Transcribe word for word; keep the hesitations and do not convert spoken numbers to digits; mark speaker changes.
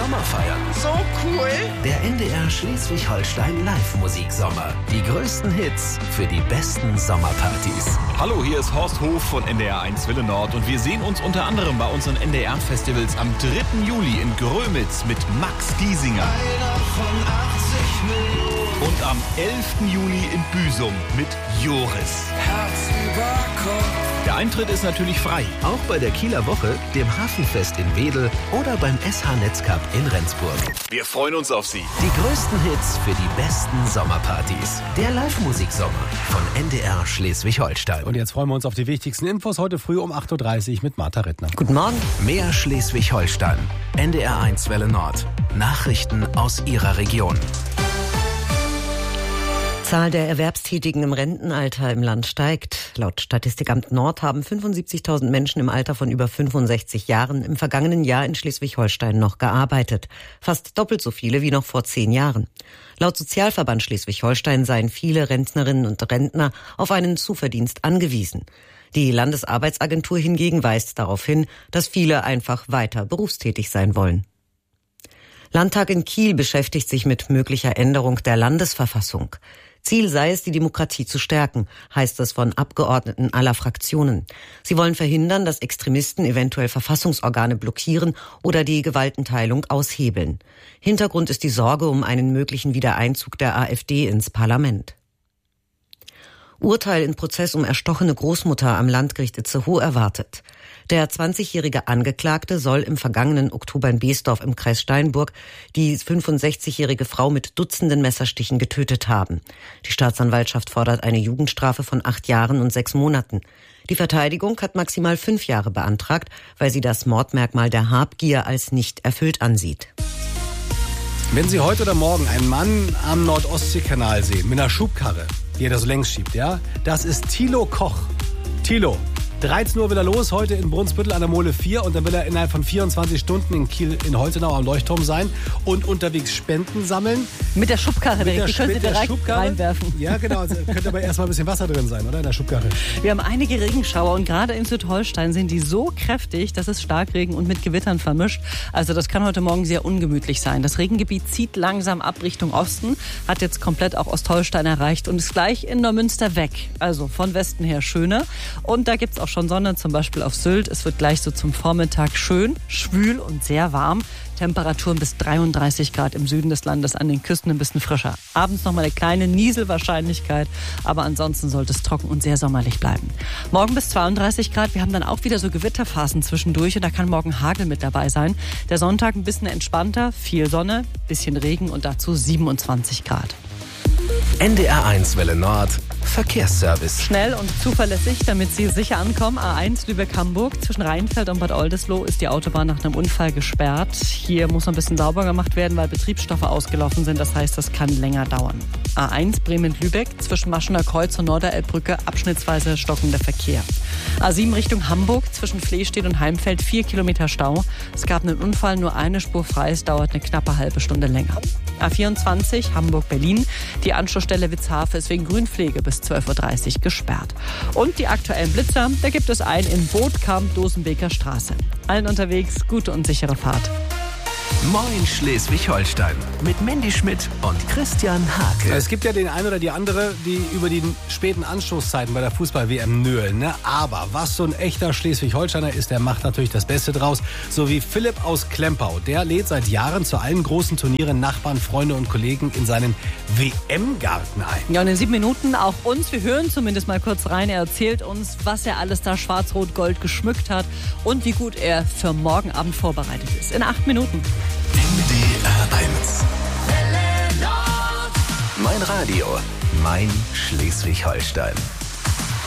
Speaker 1: Sommer feiern.
Speaker 2: So cool.
Speaker 1: Der N D R Schleswig-Holstein Live-Musiksommer. Die größten Hits für die besten Sommerpartys.
Speaker 3: Hallo, hier ist Horst Hof von N D R eins Welle Nord und wir sehen uns unter anderem bei unseren N D R-Festivals am dritten Juli in Grömitz mit Max Giesinger.
Speaker 4: Einer von achtzig Millionen.
Speaker 3: Und am elften Juli in Büsum mit Joris.
Speaker 4: Herz über Kopf.
Speaker 3: Der Eintritt ist natürlich frei.
Speaker 1: Auch bei der Kieler Woche, dem Hafenfest in Wedel oder beim S H-Netzcup in Rendsburg.
Speaker 3: Wir freuen uns auf Sie.
Speaker 1: Die größten Hits für die besten Sommerpartys. Der Live-Musiksommer von N D R Schleswig-Holstein.
Speaker 5: Und jetzt freuen wir uns auf die wichtigsten Infos heute früh um acht Uhr dreißig mit Martha Rittner.
Speaker 6: Guten Morgen.
Speaker 1: Mehr Schleswig-Holstein. N D R eins Welle Nord. Nachrichten aus Ihrer Region.
Speaker 6: Die Zahl der Erwerbstätigen im Rentenalter im Land steigt. Laut Statistikamt Nord haben fünfundsiebzigtausend Menschen im Alter von über fünfundsechzig Jahren im vergangenen Jahr in Schleswig-Holstein noch gearbeitet. Fast doppelt so viele wie noch vor zehn Jahren. Laut Sozialverband Schleswig-Holstein seien viele Rentnerinnen und Rentner auf einen Zuverdienst angewiesen. Die Landesarbeitsagentur hingegen weist darauf hin, dass viele einfach weiter berufstätig sein wollen. Landtag in Kiel beschäftigt sich mit möglicher Änderung der Landesverfassung. Ziel sei es, die Demokratie zu stärken, heißt es von Abgeordneten aller Fraktionen. Sie wollen verhindern, dass Extremisten eventuell Verfassungsorgane blockieren oder die Gewaltenteilung aushebeln. Hintergrund ist die Sorge um einen möglichen Wiedereinzug der AfD ins Parlament. Urteil in Prozess um erstochene Großmutter am Landgericht Itzehoe erwartet. Der zwanzigjährige Angeklagte soll im vergangenen Oktober in Beesdorf im Kreis Steinburg die fünfundsechzigjährige Frau mit Dutzenden Messerstichen getötet haben. Die Staatsanwaltschaft fordert eine Jugendstrafe von acht Jahren und sechs Monaten. Die Verteidigung hat maximal fünf Jahre beantragt, weil sie das Mordmerkmal der Habgier als nicht erfüllt ansieht.
Speaker 5: Wenn Sie heute oder morgen einen Mann am Nordostseekanal sehen mit einer Schubkarre, die er da so längs schiebt, ja, das ist Thilo Koch. Thilo. dreizehn Uhr will er los, heute in Brunsbüttel an der Mole vier und dann will er innerhalb von vierundzwanzig Stunden in Kiel in Holtenau am Leuchtturm sein und unterwegs Spenden sammeln.
Speaker 7: Mit der Schubkarre,
Speaker 5: mit der,
Speaker 7: die können Sie direkt
Speaker 5: Schubkarre
Speaker 7: reinwerfen.
Speaker 5: Ja, genau, also könnte aber erstmal ein bisschen Wasser drin sein, oder, in der Schubkarre.
Speaker 7: Wir haben einige Regenschauer und gerade in Südholstein sind die so kräftig, dass es Starkregen und mit Gewittern vermischt. Also das kann heute Morgen sehr ungemütlich sein. Das Regengebiet zieht langsam ab Richtung Osten, hat jetzt komplett auch Ostholstein erreicht und ist gleich in Neumünster weg. Also von Westen her schöner. Und da gibt's auch schon Sonne, zum Beispiel auf Sylt. Es wird gleich so zum Vormittag schön, schwül und sehr warm. Temperaturen bis dreiunddreißig Grad im Süden des Landes, an den Küsten ein bisschen frischer. Abends noch mal eine kleine Nieselwahrscheinlichkeit, aber ansonsten sollte es trocken und sehr sommerlich bleiben. Morgen bis zweiunddreißig Grad. Wir haben dann auch wieder so Gewitterphasen zwischendurch und da kann morgen Hagel mit dabei sein. Der Sonntag ein bisschen entspannter, viel Sonne, bisschen Regen und dazu siebenundzwanzig Grad.
Speaker 1: N D R eins Welle Nord. Verkehrsservice.
Speaker 7: Schnell und zuverlässig, damit Sie sicher ankommen. A eins Lübeck-Hamburg. Zwischen Rheinfeld und Bad Oldesloe ist die Autobahn nach einem Unfall gesperrt. Hier muss noch ein bisschen sauber gemacht werden, weil Betriebsstoffe ausgelaufen sind. Das heißt, das kann länger dauern. A eins Bremen-Lübeck. Zwischen Maschener Kreuz und Norderelbbrücke abschnittsweise stockender Verkehr. A sieben Richtung Hamburg. Zwischen Flehstedt und Heimfeld vier Kilometer Stau. Es gab einen Unfall, nur eine Spur frei. Es dauert eine knappe halbe Stunde länger. A vierundzwanzig Hamburg-Berlin. Die Anschlussstelle Witzhafe ist wegen Grünpflege bis zwölf Uhr dreißig gesperrt. Und die aktuellen Blitzer, da gibt es einen in Bootkamp, Dosenbeker Straße. Allen unterwegs gute und sichere Fahrt.
Speaker 1: Moin Schleswig-Holstein mit Mandy Schmidt und Christian Hake.
Speaker 5: Es gibt ja den einen oder die andere, die über die späten Anstoßzeiten bei der Fußball-W M nölen. Ne? Aber was so ein echter Schleswig-Holsteiner ist, der macht natürlich das Beste draus. So wie Philipp aus Klempau. Der lädt seit Jahren zu allen großen Turnieren Nachbarn, Freunde und Kollegen in seinen W M-Garten ein.
Speaker 7: Ja, und in sieben Minuten auch uns. Wir hören zumindest mal kurz rein. Er erzählt uns, was er alles da schwarz-rot-gold geschmückt hat und wie gut er für morgen Abend vorbereitet ist. In acht Minuten.
Speaker 1: N D R eins. Mein Radio, mein Schleswig-Holstein.